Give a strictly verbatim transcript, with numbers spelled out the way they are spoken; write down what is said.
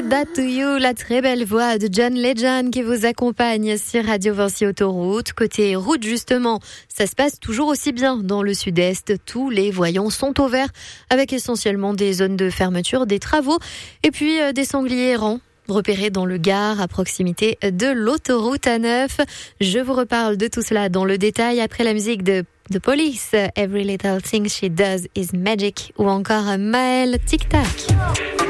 Say That To You, la très belle voix de John Legend qui vous accompagne sur Radio Vinci Autoroute. Côté route, justement, ça se passe toujours aussi bien dans le sud-est. Tous les voyants sont au vert avec essentiellement des zones de fermeture, des travaux et puis euh, des sangliers errants repérés dans le Gard à proximité de l'autoroute A neuf. Je vous reparle de tout cela dans le détail après la musique de The Police, Every Little Thing She Does Is Magic ou encore Maël Tic Tac.